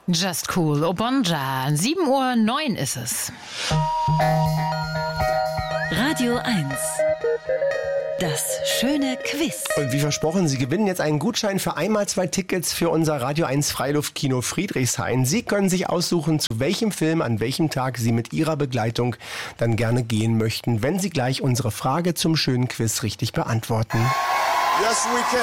Just Cool, Obonja. 7:09 ist es. Radio 1. Das schöne Quiz. Und wie versprochen, Sie gewinnen jetzt einen Gutschein für einmal 2 Tickets für unser Radio 1 Freiluftkino Friedrichshain. Sie können sich aussuchen, zu welchem Film, an welchem Tag Sie mit Ihrer Begleitung dann gerne gehen möchten, wenn Sie gleich unsere Frage zum schönen Quiz richtig beantworten. Yes, we can.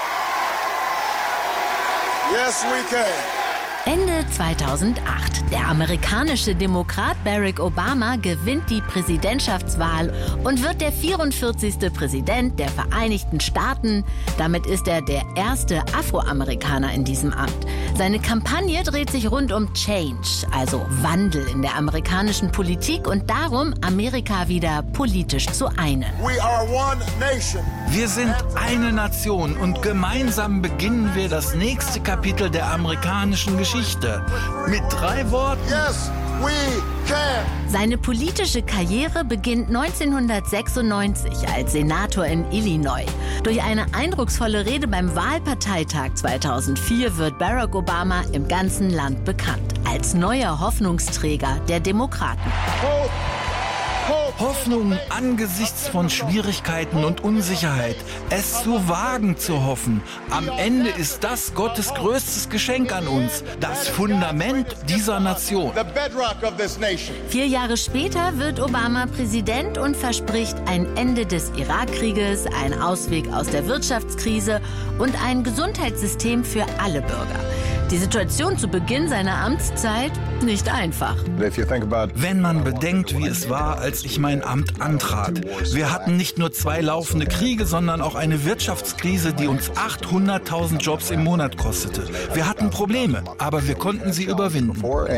Yes, we can. Ende 2008. Der amerikanische Demokrat Barack Obama gewinnt die Präsidentschaftswahl und wird der 44. Präsident der Vereinigten Staaten. Damit ist er der erste Afroamerikaner in diesem Amt. Seine Kampagne dreht sich rund um Change, also Wandel in der amerikanischen Politik und darum, Amerika wieder politisch zu einen. We are one nation. Wir sind eine Nation und gemeinsam beginnen wir das nächste Kapitel der amerikanischen Geschichte. Mit 3 Worten. Yes, we can. Seine politische Karriere beginnt 1996 als Senator in Illinois. Durch eine eindrucksvolle Rede beim Wahlparteitag 2004 wird Barack Obama im ganzen Land bekannt als neuer Hoffnungsträger der Demokraten. Hoffnung angesichts von Schwierigkeiten und Unsicherheit. Es zu wagen zu hoffen. Am Ende ist das Gottes größtes Geschenk an uns. Das Fundament dieser Nation. The bedrock of this nation. 4 Jahre später wird Obama Präsident und verspricht ein Ende des Irakkrieges, einen Ausweg aus der Wirtschaftskrise und ein Gesundheitssystem für alle Bürger. Die Situation zu Beginn seiner Amtszeit nicht einfach. Wenn man bedenkt, wie es war, als ich mein Amt antrat. Wir hatten nicht nur 2 laufende Kriege, sondern auch eine Wirtschaftskrise, die uns 800.000 Jobs im Monat kostete. Wir hatten Probleme, aber wir konnten sie überwinden.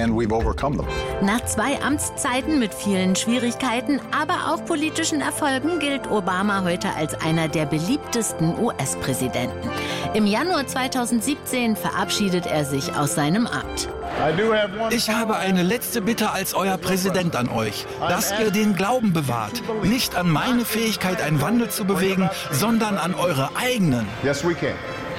Nach 2 Amtszeiten mit vielen Schwierigkeiten, aber auch politischen Erfolgen gilt Obama heute als einer der beliebtesten US-Präsidenten. Im Januar 2017 verabschiedet er sich aus seinem Amt. Ich habe eine letzte Bitte als euer Präsident an euch, dass ihr den Glauben bewahrt. Nicht an meine Fähigkeit, einen Wandel zu bewegen, sondern an eure eigenen. Yes, we can.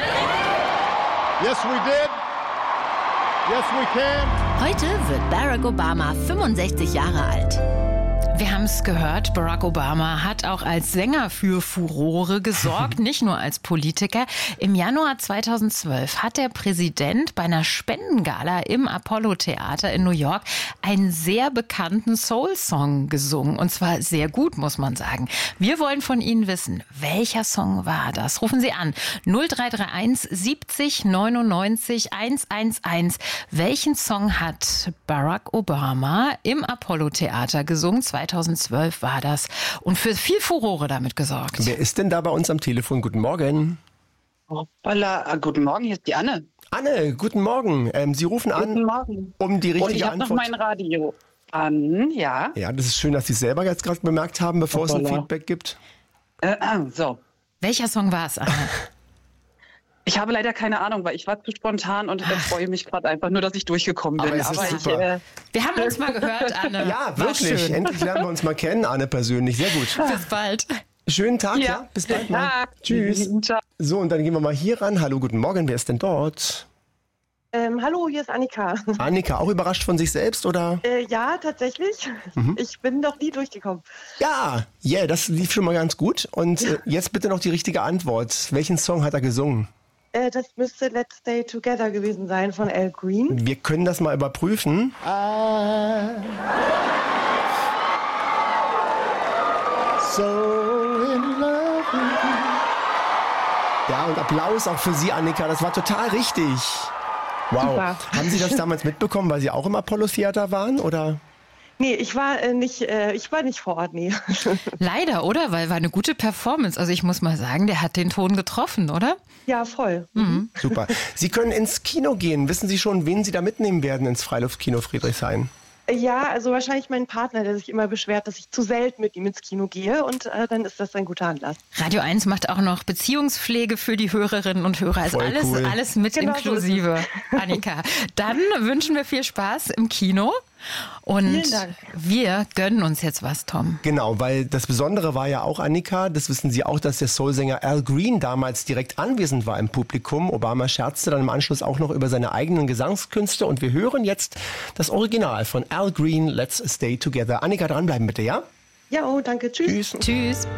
Yes, we did. Yes, we can. Heute wird Barack Obama 65 Jahre alt. Wir haben es gehört, Barack Obama hat auch als Sänger für Furore gesorgt, nicht nur als Politiker. Im Januar 2012 hat der Präsident bei einer Spendengala im Apollo-Theater in New York einen sehr bekannten Soul-Song gesungen. Und zwar sehr gut, muss man sagen. Wir wollen von Ihnen wissen, welcher Song war das? Rufen Sie an 0331 70 99 111. Welchen Song hat Barack Obama im Apollo-Theater gesungen? 2012 war das und für viel Furore damit gesorgt. Wer ist denn da bei uns am Telefon? Guten Morgen. Hoppala, guten Morgen, hier ist die Anne. Anne, guten Morgen. Sie rufen an, Guten Morgen. um die richtige Und ich habe noch Antwort. mein Radio an, ja. Ja, das ist schön, dass Sie es selber jetzt gerade bemerkt haben, bevor es ein Hoppala. Feedback gibt. So, Welcher Song war es, Anne? ich habe leider keine Ahnung, weil ich war zu spontan und freue mich gerade einfach nur, dass ich durchgekommen bin. Aber es ist super. Wir haben uns mal gehört, Anne. Ja, War wirklich. schön. Endlich lernen wir uns mal kennen, Anne persönlich. Sehr gut. Bis bald. Schönen Tag, ja. Bis bald mal. Ja. Tschüss. Ciao. So, und dann gehen wir mal hier ran. Hallo, guten Morgen. Wer ist denn dort? Hallo, hier ist Annika. Annika, auch überrascht von sich selbst, oder? Ja, tatsächlich. Ich bin noch nie durchgekommen. Ja, das lief schon mal ganz gut. Und jetzt bitte noch die richtige Antwort. Welchen Song hat er gesungen? Das müsste Let's Stay Together gewesen sein von Al Green. Wir können das mal überprüfen. Ja, und Applaus auch für Sie, Annika. Das war total richtig. Wow. Super. Haben Sie das damals mitbekommen, weil Sie auch im Apollo-Theater waren, oder? Nee, ich war nicht vor Ort, nee. Leider, oder? Weil war eine gute Performance. Also ich muss mal sagen, der hat den Ton getroffen, oder? Ja, voll. Super. Sie können ins Kino gehen. Wissen Sie schon, wen Sie da mitnehmen werden ins Freiluftkino Friedrichshain? Ja, also wahrscheinlich mein Partner, der sich immer beschwert, dass ich zu selten mit ihm ins Kino gehe und dann ist das ein guter Anlass. Radio 1 macht auch noch Beziehungspflege für die Hörerinnen und Hörer. Also Voll alles, cool. alles mit Genau so ist es. inklusive. Annika, dann wünschen wir viel Spaß im Kino. Und Vielen Dank. wir gönnen uns jetzt was, Tom. Genau, weil das Besondere war ja auch, Annika, das wissen Sie auch, dass der Soulsänger Al Green damals direkt anwesend war im Publikum. Obama scherzte dann im Anschluss auch noch über seine eigenen Gesangskünste und wir hören jetzt das Original von Al Green, Let's Stay Together. Annika, dranbleiben bitte, ja? Ja, oh, danke. Tschüss. Tschüss. Tschüss.